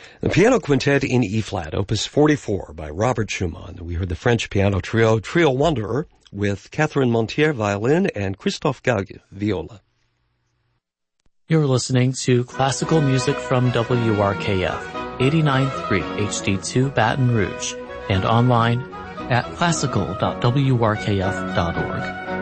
The Piano Quintet in E-flat, Opus 44 by Robert Schumann. We heard the French piano trio, Trio Wanderer, with Catherine Montier, violin, and Christophe Gague, viola. You're listening to classical music from WRKF, 89.3 HD2 Baton Rouge, and online at classical.wrkf.org.